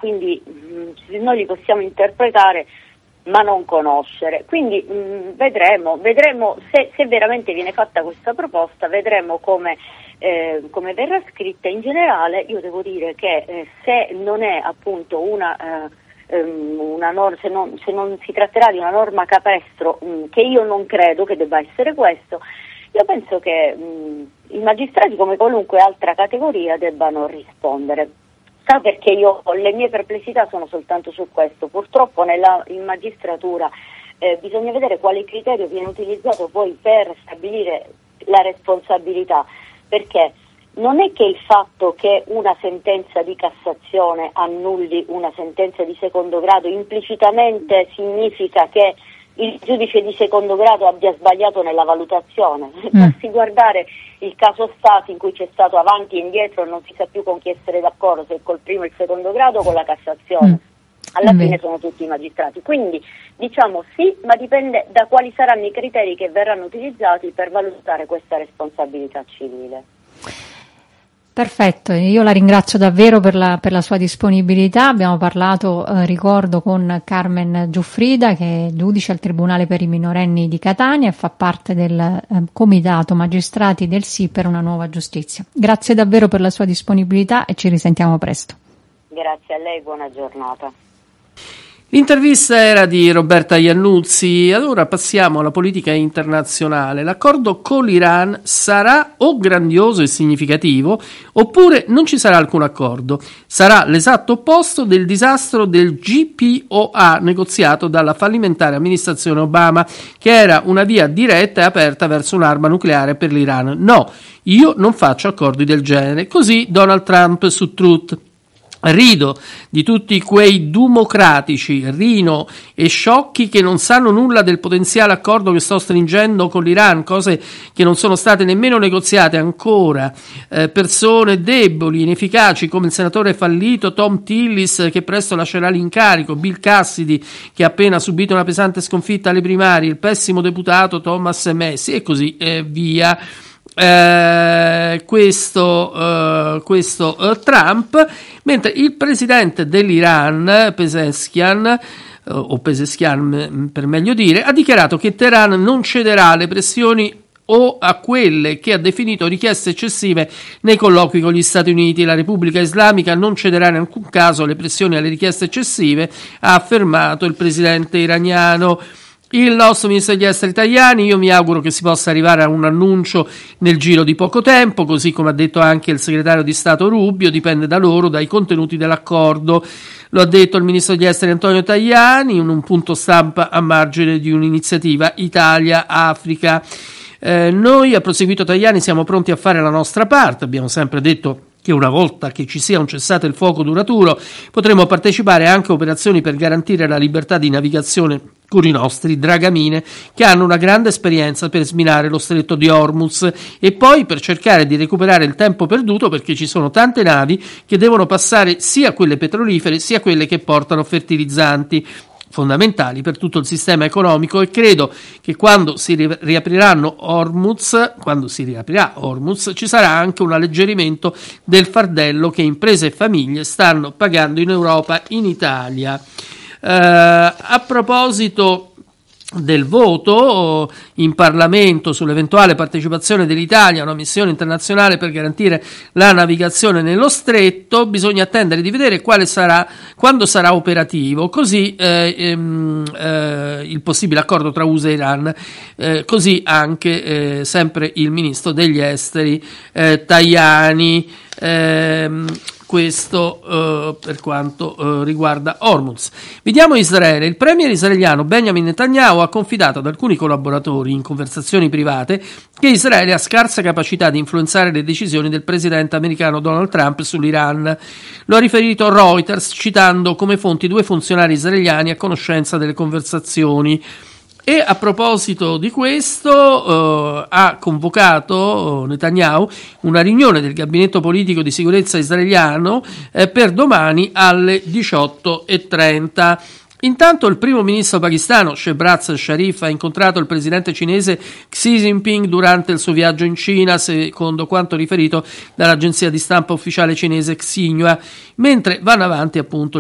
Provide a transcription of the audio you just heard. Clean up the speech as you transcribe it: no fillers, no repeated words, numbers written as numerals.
quindi noi li possiamo interpretare ma non conoscere, quindi vedremo se veramente viene fatta questa proposta, vedremo come verrà scritta. In generale io devo dire che se non è appunto se non si tratterà di una norma capestro, che io non credo che debba essere questo, io penso che i magistrati, come qualunque altra categoria, debbano rispondere. Sa perché le mie perplessità sono soltanto su questo. Purtroppo in magistratura bisogna vedere quale criterio viene utilizzato poi per stabilire la responsabilità, perché non è che il fatto che una sentenza di Cassazione annulli una sentenza di secondo grado implicitamente significa che il giudice di secondo grado abbia sbagliato nella valutazione. Basti guardare il caso Stasi, in cui c'è stato avanti e indietro e non si sa più con chi essere d'accordo, se col primo, il secondo grado o con la Cassazione. Alla fine sono tutti magistrati, quindi diciamo sì, ma dipende da quali saranno i criteri che verranno utilizzati per valutare questa responsabilità civile. Perfetto, io la ringrazio davvero per la sua disponibilità. Abbiamo parlato, ricordo, con Carmen Giuffrida, che è giudice al Tribunale per i minorenni di Catania e fa parte del Comitato Magistrati del Sì per una nuova giustizia. Grazie davvero per la sua disponibilità e ci risentiamo presto. Grazie a lei, buona giornata. L'intervista era di Roberta Iannuzzi. Allora passiamo alla politica internazionale. L'accordo con l'Iran sarà o grandioso e significativo oppure non ci sarà alcun accordo. Sarà l'esatto opposto del disastro del JCPOA negoziato dalla fallimentare amministrazione Obama, che era una via diretta e aperta verso un'arma nucleare per l'Iran. No, io non faccio accordi del genere. Così Donald Trump su Truth. Rido di tutti quei democratici, rino e sciocchi che non sanno nulla del potenziale accordo che sto stringendo con l'Iran, cose che non sono state nemmeno negoziate ancora, persone deboli, inefficaci come il senatore fallito Tom Tillis, che presto lascerà l'incarico, Bill Cassidy, che ha appena subito una pesante sconfitta alle primarie, il pessimo deputato Thomas Massie e così via. Questo Trump, mentre il presidente dell'Iran Pezeshkian per meglio dire, ha dichiarato che Teheran non cederà alle pressioni o a quelle che ha definito richieste eccessive nei colloqui con gli Stati Uniti. La Repubblica Islamica non cederà in alcun caso alle pressioni e alle richieste eccessive, ha affermato il presidente iraniano. Il nostro ministro degli esteri Tajani, io mi auguro che si possa arrivare a un annuncio nel giro di poco tempo, così come ha detto anche il segretario di Stato Rubio, dipende da loro, dai contenuti dell'accordo. Lo ha detto il ministro degli esteri Antonio Tajani in un punto stampa a margine di un'iniziativa Italia-Africa. Noi, ha proseguito Tajani, siamo pronti a fare la nostra parte, abbiamo sempre detto che una volta che ci sia un cessate il fuoco duraturo potremo partecipare anche a operazioni per garantire la libertà di navigazione con i nostri dragamine, che hanno una grande esperienza per sminare lo stretto di Hormuz e poi per cercare di recuperare il tempo perduto, perché ci sono tante navi che devono passare, sia quelle petrolifere sia quelle che portano fertilizzanti, fondamentali per tutto il sistema economico, e credo che quando si riaprirà Hormuz ci sarà anche un alleggerimento del fardello che imprese e famiglie stanno pagando in Europa, in Italia. A proposito del voto in Parlamento sull'eventuale partecipazione dell'Italia a una missione internazionale per garantire la navigazione nello stretto, bisogna attendere di vedere quando sarà operativo, così il possibile accordo tra USA e Iran, così anche sempre il ministro degli esteri Tajani. Questo per quanto riguarda Hormuz. Vediamo Israele. Il premier israeliano Benjamin Netanyahu ha confidato ad alcuni collaboratori in conversazioni private che Israele ha scarsa capacità di influenzare le decisioni del presidente americano Donald Trump sull'Iran. Lo ha riferito Reuters, citando come fonti 2 funzionari israeliani a conoscenza delle conversazioni. E a proposito di questo ha convocato Netanyahu una riunione del gabinetto politico di sicurezza israeliano per domani alle 18:30. Intanto il primo ministro pakistano Shehbaz Sharif ha incontrato il presidente cinese Xi Jinping durante il suo viaggio in Cina, secondo quanto riferito dall'agenzia di stampa ufficiale cinese Xinhua, mentre vanno avanti appunto